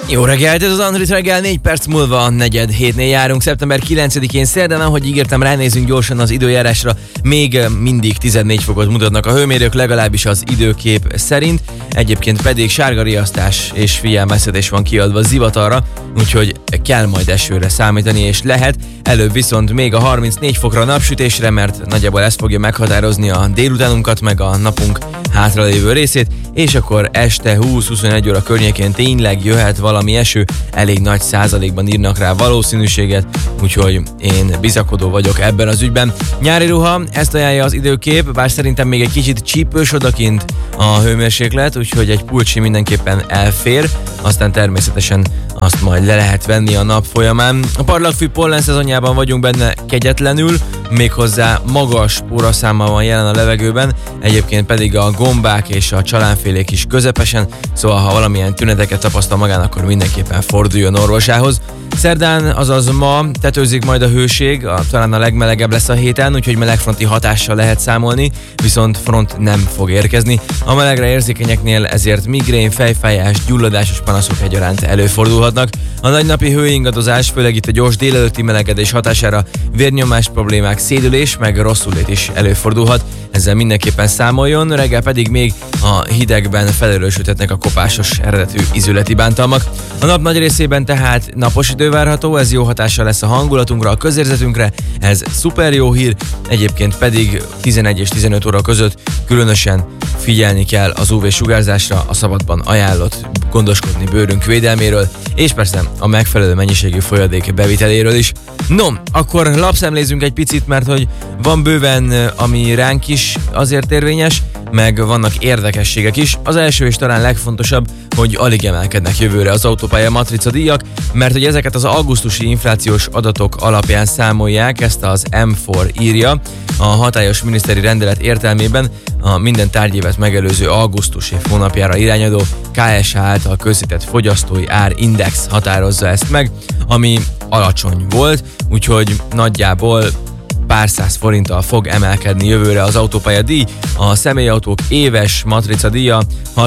Jó reggelt, ez az Andrit reggel, 4 perc múlva 4:07-nél járunk, szeptember 9-én szerdán, ahogy ígértem, ránézünk gyorsan az időjárásra, még mindig 14 fokot mutatnak a hőmérők, legalábbis az időkép szerint, egyébként pedig sárga riasztás és figyelmeztetés van kiadva zivatarra, úgyhogy kell majd esőre számítani, és lehet, előbb viszont még a 34 fokra napsütésre, mert nagyjából ez fogja meghatározni a délutánunkat, meg a napunk hátralévő részét, és akkor este 20-21 óra környékén tényleg jöhet valami eső, elég nagy százalékban írnak rá valószínűséget, úgyhogy én bizakodó vagyok ebben az ügyben. Nyári ruha, ezt ajánlja az időkép, bár szerintem még egy kicsit csípős odakint a hőmérséklet, úgyhogy egy pulcsi mindenképpen elfér, aztán természetesen azt majd le lehet venni a nap folyamán. A parlagfű pollen szezonjában vagyunk benne kegyetlenül, méghozzá magas spóraszámmal van jelen a levegőben, egyébként pedig a gombák és a csalánfélék is közepesen, szóval ha valamilyen tüneteket tapasztal magán, akkor mindenképpen forduljon orvosához. Szerdán, azaz ma tetőzik majd a hőség, talán a legmelegebb lesz a héten, úgyhogy melegfronti hatással lehet számolni, viszont front nem fog érkezni. A melegre érzékenyeknél ezért migrén, fejfájás, gyulladásos panaszok egyaránt előfordulhatnak. A nagynapi hőingadozás, főleg itt a gyors délelőtti melegedés hatására vérnyomás problémák, szédülés, meg rosszulét is előfordulhat. Ezzel mindenképpen számoljon, reggel pedig még a hidegben felerősödhetnek a kopásos eredetű ízületi bántalmak. A nap nagy részében tehát napos idő várható, ez jó hatással lesz a hangulatunkra, a közérzetünkre, ez szuper jó hír, egyébként pedig 11 és 15 óra között különösen figyelni kell az UV-sugárzásra, a szabadban ajánlott gondoskodni bőrünk védelméről, és persze a megfelelő mennyiségű folyadék beviteléről is. No, akkor lapszemlézzünk egy picit, mert hogy van bőven, ami ránk is azért érvényes, meg vannak érdekességek is. Az első és talán legfontosabb, hogy alig emelkednek jövőre az autópálya matrica díjak, mert hogy ezeket az augusztusi inflációs adatok alapján számolják, ezt az M4 írja. A hatályos miniszteri rendelet értelmében a minden tárgyévet megelőző augusztus év hónapjára irányadó KSH által közzétett fogyasztói árindex határozza ezt meg, ami alacsony volt, úgyhogy nagyjából pár száz forinttal fog emelkedni jövőre az autópálya díj. A személyautók éves matrica díja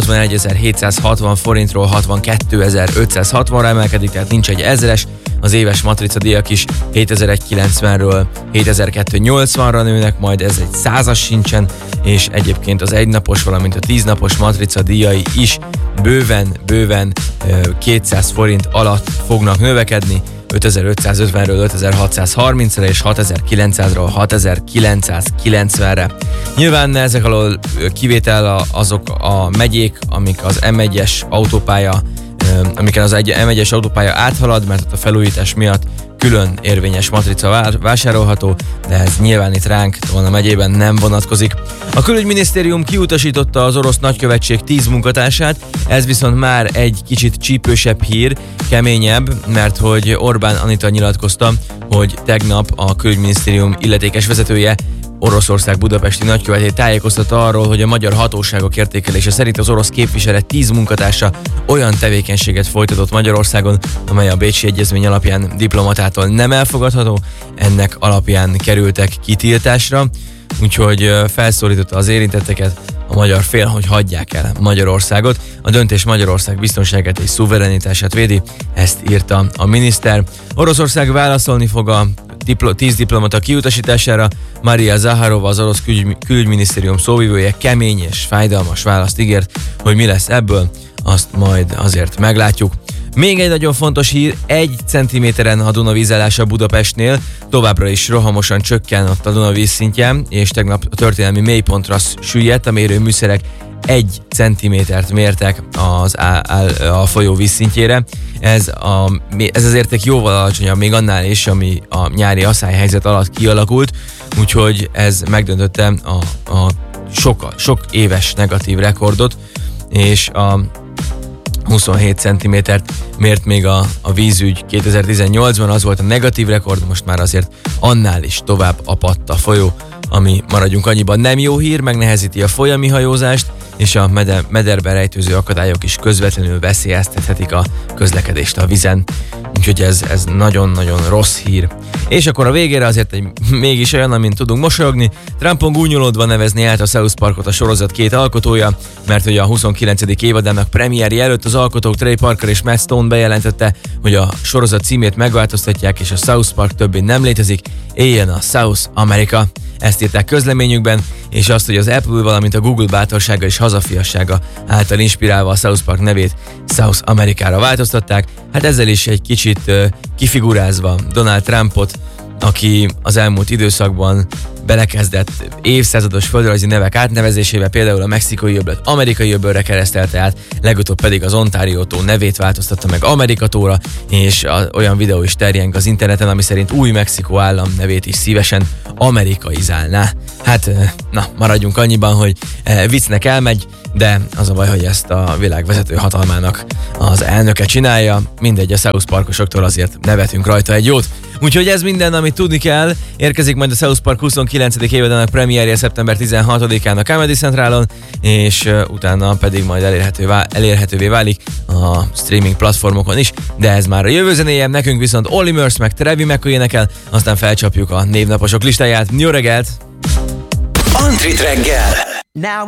61.760 forintról 62.560-ra emelkedik, tehát nincs egy ezeres. Az éves matrica díjak is 7.190-ről 7.280-ra nőnek, majd ez egy százas sincsen, és egyébként az egynapos, valamint a 10 napos matrica díjai is bőven 200 forint alatt fognak növekedni, 5.550-ről 5.630-ra és 6.900-ról 6.990-re. Nyilván ezek alól kivétel azok a megyék, amik az M1-es autópálya, amiken az M1-es autópálya áthalad, mert ott a felújítás miatt külön érvényes matrica vásárolható, de ez nyilván itt ránk, a megyében nem vonatkozik. A külügyminisztérium kiutasította az orosz nagykövetség 10 munkatársát, ez viszont már egy kicsit csípősebb hír, keményebb, mert hogy Orbán Anita nyilatkozta, hogy tegnap a külügyminisztérium illetékes vezetője Oroszország budapesti nagykövetét tájékoztatta arról, hogy a magyar hatóságok értékelése szerint az orosz képviselet 10 munkatársa olyan tevékenységet folytatott Magyarországon, amely a Bécsi Egyezmény alapján diplomatától nem elfogadható, ennek alapján kerültek kitiltásra, úgyhogy felszólította az érintetteket, a magyar fél, hogy hagyják el Magyarországot. A döntés Magyarország biztonságát és szuverenitását védi, ezt írta a miniszter. Oroszország válaszolni fog a 10 diplomata kiutasítására. Maria Zaharova, az orosz külügyminisztérium szóvivője kemény és fájdalmas választ ígért, hogy mi lesz ebből, azt majd azért meglátjuk. Még egy nagyon fontos hír, 1 centiméteren a Duna vízállása Budapestnél, továbbra is rohamosan csökken ott a Duna vízszintje, és tegnap a történelmi mélypontra süllyedt, a mérőműszerek 1 centimétert mértek a folyó vízszintjére. Ez az érték jóval alacsonyabb, még annál is, ami a nyári asszályhelyzet alatt kialakult, úgyhogy ez megdöntötte a sok éves negatív rekordot, és a 27 centimétert mért még a vízügy 2018-ban, az volt a negatív rekord, most már azért annál is tovább apadt a folyó, ami, maradjunk annyiban, nem jó hír, megnehezíti a folyami hajózást, és a mederben rejtőző akadályok is közvetlenül veszélyeztethetik a közlekedést a vizen. Úgyhogy ez nagyon-nagyon rossz hír. És akkor a végére azért mégis olyan, amint tudunk mosolyogni. Trumpon gúnyolódva nevezni át a South Parkot a sorozat két alkotója, mert hogy a 29. évadának premierje előtt az alkotók Trey Parker és Matt Stone bejelentette, hogy a sorozat címét megváltoztatják, és a South Park többé nem létezik, éljen a South America. Ezt írták közleményükben, és azt, hogy az Apple, valamint a Google bátorsága és hazafiassága által inspirálva a South Park nevét South Amerikára változtatták. Hát ezzel is egy kicsit kifigurázva Donald Trumpot, aki az elmúlt időszakban belekezdett évszázados földrajzi nevek átnevezésével, például a mexikói öbölt amerikai öbölre keresztelte át, legutóbb pedig az Ontario tó nevét változtatta meg Amerika tóra, és olyan videó is terjeng az interneten, ami szerint új Mexikó állam nevét is szívesen amerikaizálná. Hát, na, maradjunk annyiban, hogy viccnek elmegy, de az a baj, hogy ezt a világ vezető hatalmának az elnöke csinálja, mindegy, a South Parkosoktól azért nevetünk rajta egy jót. Úgyhogy ez minden, amit tudni kell. Érkezik majd a South Park 29. évadának premierje szeptember 16-án a Comedy Centralon, és utána pedig majd elérhetővé válik a streaming platformokon is, de ez már a jövő zenéje, nekünk viszont Olly Murs meg Trevi McCoy énekel, aztán felcsapjuk a névnaposok listáját. Jó reggelt! Antrit reggel!